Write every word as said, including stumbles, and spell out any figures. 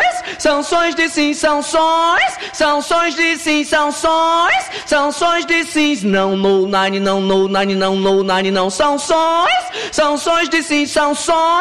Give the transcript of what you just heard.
São sons de sim, são sons. São sons de sim, são sons. São sons de sim. Não, no, nine, não, no, nine, não, no, nine, não. São sons. São sons de sim, são sons.